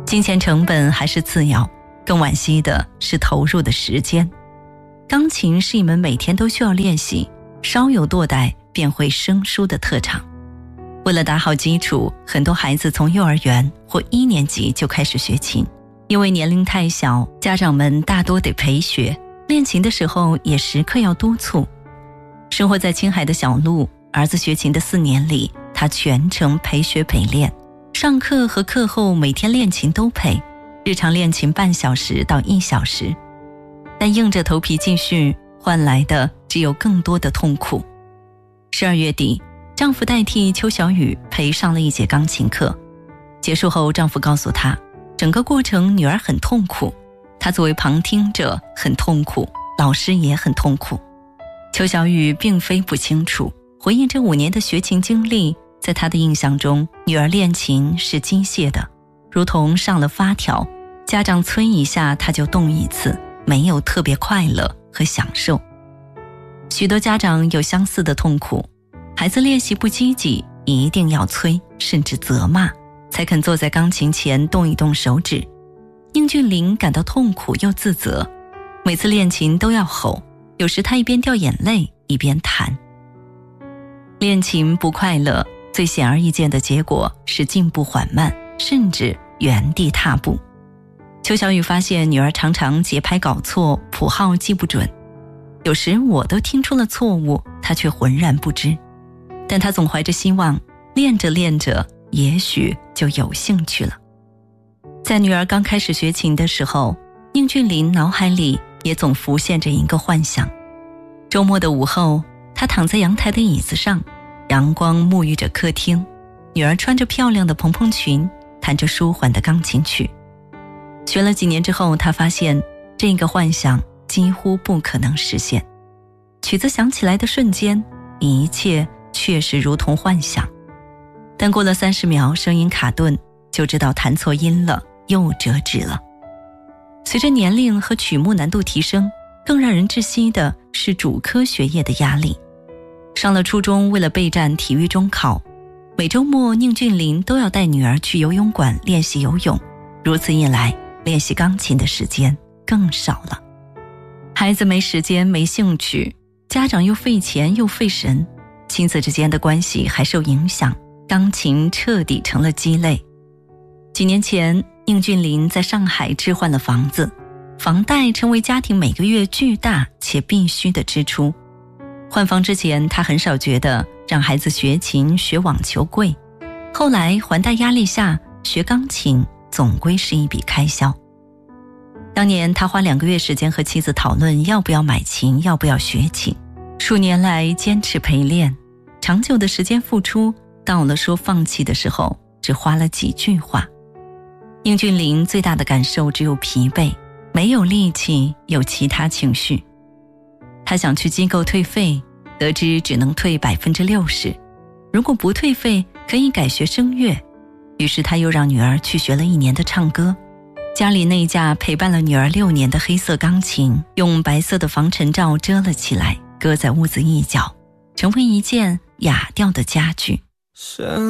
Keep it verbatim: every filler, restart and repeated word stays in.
金钱成本还是次要，更惋惜的是投入的时间。钢琴是一门每天都需要练习，稍有堕怠便会生疏的特长。为了打好基础，很多孩子从幼儿园或一年级就开始学琴，因为年龄太小，家长们大多得陪学，练琴的时候也时刻要督促。生活在青海的小陆，儿子学琴的四年里，他全程陪学陪练，上课和课后每天练琴都陪，日常练琴半小时到一小时。但硬着头皮继续，换来的只有更多的痛苦。十二月底，丈夫代替邱小雨陪上了一节钢琴课。结束后，丈夫告诉她，整个过程女儿很痛苦，她作为旁听者很痛苦，老师也很痛苦。邱小雨并非不清楚，回忆这五年的学琴经历，在她的印象中，女儿练琴是机械的，如同上了发条，家长催一下她就动一次，没有特别快乐和享受。许多家长有相似的痛苦，孩子练习不积极，一定要催，甚至责骂，才肯坐在钢琴前动一动手指。宁俊霖感到痛苦又自责，每次练琴都要吼，有时他一边掉眼泪一边弹。练琴不快乐，最显而易见的结果是进步缓慢，甚至原地踏步。邱小雨发现女儿常常节拍搞错，谱号记不准，有时我都听出了错误，她却浑然不知。但她总怀着希望，练着练着，也许就有兴趣了。在女儿刚开始学琴的时候，宁俊霖脑海里也总浮现着一个幻想。周末的午后，他躺在阳台的椅子上，阳光沐浴着客厅，女儿穿着漂亮的蓬蓬裙，弹着舒缓的钢琴曲。学了几年之后，他发现这个幻想几乎不可能实现。曲子响起来的瞬间，一切确实如同幻想，但过了三十秒，声音卡顿，就知道弹错音了，又折纸了。随着年龄和曲目难度提升，更让人窒息的是主科学业的压力。上了初中，为了备战体育中考，每周末宁俊霖都要带女儿去游泳馆练习游泳，如此一来，练习钢琴的时间更少了。孩子没时间没兴趣，家长又费钱又费神，亲子之间的关系还受影响，钢琴彻底成了鸡肋。几年前，宁俊霖在上海置换了房子，房贷成为家庭每个月巨大且必须的支出。换房之前，他很少觉得让孩子学琴学网球贵，后来还贷压力下，学钢琴总归是一笔开销。当年他花两个月时间和妻子讨论要不要买琴，要不要学琴，数年来坚持陪练，长久的时间付出，到了说放弃的时候，只花了几句话。宁俊霖最大的感受只有疲惫，没有力气有其他情绪。他想去机构退费，得知只能退 百分之六十， 如果不退费可以改学声乐。于是他又让女儿去学了一年的唱歌。家里那架陪伴了女儿六年的黑色钢琴，用白色的防尘罩遮了起来，搁在屋子一角，成为一件哑掉的家具。